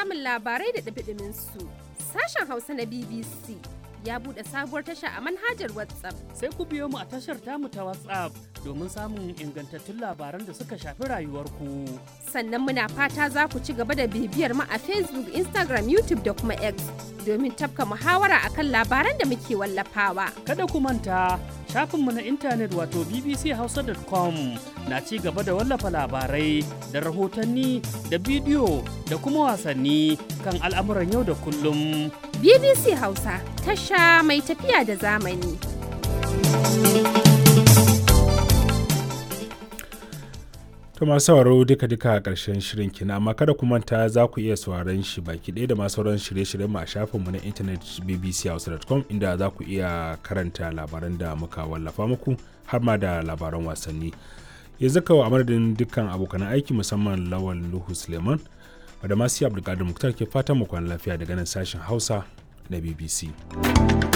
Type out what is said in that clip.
samun labarai da ɗumi su. Sashen Hausa na BBC ya buɗe sabuwar tasha a manhajar WhatsApp. Sai ku biyo mu a tashar tamu ta WhatsApp domin samun ingantattun labaran da suka shafi rayuwarku. Sannan muna fata za ku ci gaba da bibiyar mu a Facebook, Instagram, YouTube da kuma X domin tafka muhawara akan labaran da muke wallafawa. Kada ku manta shafinmu na intanet wato bbchausa.com na ci gaba da wallafa labarai da rahotanni da bidiyo da kuma wasanni kan al'amuran yau da kullum. BBC Hausa, tasha mai tafiya da zamani. To masu sauraro duka-duka a ƙarshen shirin kina, amma kada ku manta za ku iya sauraron shi baki ɗaya da masu sauran shirye-shiryen mu a shafinmu na intanet bbchausa.com inda za ku iya karanta labaran da muka wallafa muku har ma da labaran wasanni. Yanzu kawo a madadin dukkan abokan aiki musamman Lawal Nuhu Suleiman da masu Abdulkadir Muktar ke fatan mu kwana lafiya daga nan sashen Hausa na BBC.